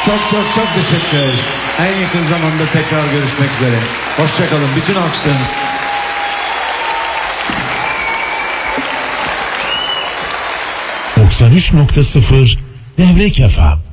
çok teşekkür ederiz. En yakın zamanda tekrar görüşmek üzere. Hoşçakalın. Bütün alkışlarınız. 93.0 Devrek FM.